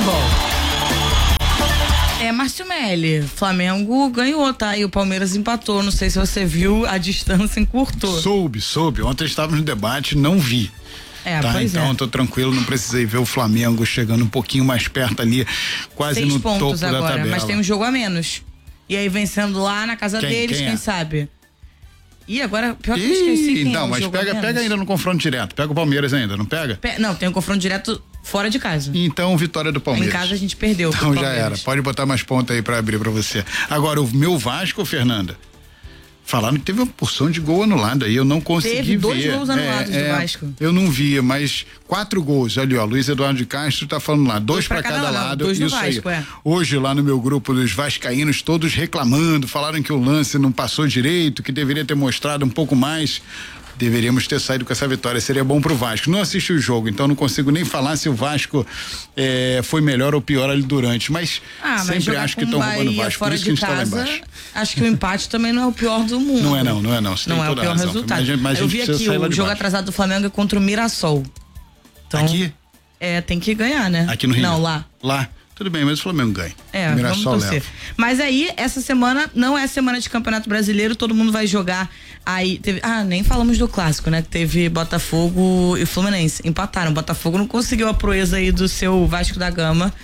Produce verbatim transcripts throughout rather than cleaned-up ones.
futebol. É, Márcio Meli, Flamengo ganhou, tá? E o Palmeiras empatou. Não sei se você viu, a distância encurtou. Soube, soube. Ontem estávamos no debate, não vi. É, tá, pois então é. tô tranquilo, não precisei ver o Flamengo chegando um pouquinho mais perto ali, quase Seis no pontos topo agora, da tabela. mas tem um jogo a menos. E aí vencendo lá na casa Quem- deles, quem quem, é? sabe? Ih, agora, pior que eu Ih, esqueci quem não, é o mas jogo a pega, menos. pega ainda no confronto direto. Pega o Palmeiras ainda, não pega? Pe- Não, tem um confronto direto fora de casa. Então, vitória do Palmeiras. Em casa a gente perdeu. pro Então já Palmeiras. era. Pode botar mais ponta aí pra abrir pra você. Agora, o meu Vasco, Fernanda, falaram que teve uma porção de gol anulado aí, eu não consegui Teve ver. dois gols anulados é, do é, Vasco. Eu não via, mas quatro gols. Ali, ó, Luiz Eduardo de Castro tá falando lá, dois, Dois pra pra cada, cada lado, lado. dois do Isso Vasco, aí. é. Hoje, lá no meu grupo dos vascaínos, todos reclamando, falaram que o lance não passou direito, que deveria ter mostrado um pouco mais. Deveríamos ter saído com essa vitória, seria bom pro Vasco. Não assisti o jogo, então não consigo nem falar se o Vasco eh, foi melhor ou pior ali durante, mas Ah, mas sempre jogar acho que com estão roubando o Bahia Vasco, por fora isso que a de gente tá lá casa, embaixo. acho que o empate também não é o pior do mundo. Não é não, não é não. Você Não tem é o toda a pior razão. resultado. Mas a gente- mas a Eu gente vi precisa aqui, sair lá o de jogo baixo. atrasado do Flamengo é contra o Mirassol. Então, Aqui? É, tem que ganhar, né? Aqui no Rio? Não, lá. Lá. Tudo bem, mas o Flamengo ganha. É, o vamos Mirassol torcer. leva. Mas aí, essa semana não é semana de Campeonato Brasileiro, todo mundo vai jogar. Aí teve. Ah, nem falamos do clássico, né? Teve Botafogo e Fluminense. Empataram. O Botafogo não conseguiu a proeza aí do seu Vasco da Gama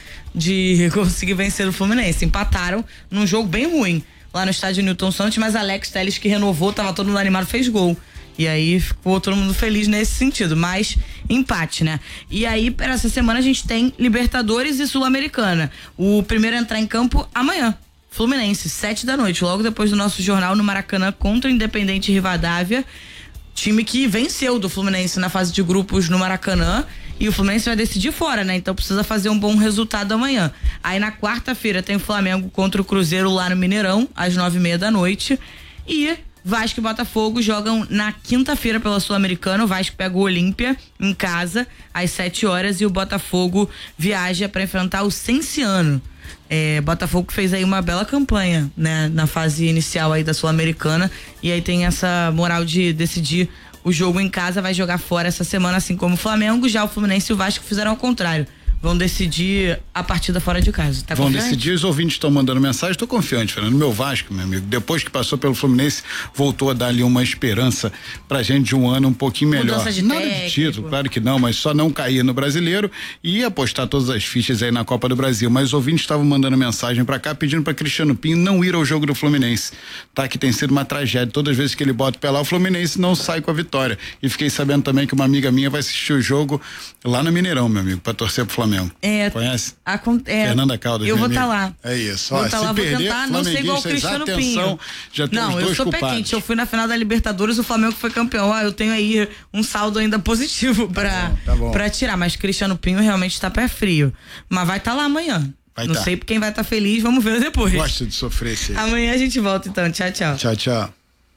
de conseguir vencer o Fluminense. Empataram num jogo bem ruim, lá no estádio Newton Santos, mas Alex Telles, que renovou, tava todo mundo animado, fez gol. E aí ficou todo mundo feliz nesse sentido, mas empate, né? E aí, para essa semana, a gente tem Libertadores e Sul-Americana. O primeiro a entrar em campo amanhã. Fluminense, sete da noite, logo depois do nosso jornal no Maracanã contra o Independente Rivadavia. Time que venceu do Fluminense na fase de grupos no Maracanã. E o Fluminense vai decidir fora, né? Então precisa fazer um bom resultado amanhã. Aí na quarta-feira tem o Flamengo contra o Cruzeiro lá no Mineirão, às nove e meia da noite. E Vasco e Botafogo jogam na quinta-feira pela Sul-Americana. O Vasco pega o Olímpia em casa às sete horas e o Botafogo viaja para enfrentar o Cienciano. É, Botafogo fez aí uma bela campanha, né, na fase inicial aí da Sul-Americana, e aí tem essa moral de decidir o jogo em casa, vai jogar fora essa semana, assim como o Flamengo. Já o Fluminense e o Vasco fizeram ao contrário. Vão decidir a partida fora de casa. Tá Vão confiante? decidir, os ouvintes estão mandando mensagem, estou confiante, Fernando. Meu Vasco, meu amigo, depois que passou pelo Fluminense, voltou a dar ali uma esperança pra gente de um ano um pouquinho melhor. Mudança de Nada técnico. de título, claro que não, mas só não cair no Brasileiro e apostar todas as fichas aí na Copa do Brasil. Mas os ouvintes estavam mandando mensagem pra cá pedindo pra Cristiano Pinho não ir ao jogo do Fluminense, tá? Que tem sido uma tragédia. Todas as vezes que ele bota o pé lá, o Fluminense não sai com a vitória. E fiquei sabendo também que uma amiga minha vai assistir o jogo lá no Mineirão, meu amigo, pra torcer pro Flamengo. É, Conhece? A, é, Fernanda Caldas, eu minha vou estar amiga. lá. É isso. Vou Ó, estar se lá, vou perder, tentar não ser igual o flamenguistas, Cristiano atenção, Pinho. já temos Não, eu dois sou pé culpados. quente. Eu fui na final da Libertadores, o Flamengo foi campeão. Ah, eu tenho aí um saldo ainda positivo pra, bom, tá bom. pra tirar. Mas Cristiano Pinho realmente tá pé frio. Mas vai estar lá amanhã. Vai não tá. sei quem vai estar tá feliz, vamos ver depois. Gosto de sofrer esse. Amanhã a gente volta então. Tchau, tchau. Tchau, tchau.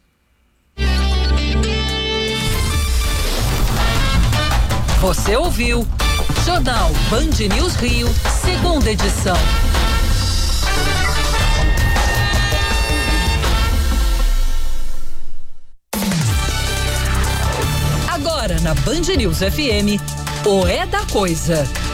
Você ouviu Jornal Band News Rio, segunda edição. Agora na Band News F M, o É da Coisa.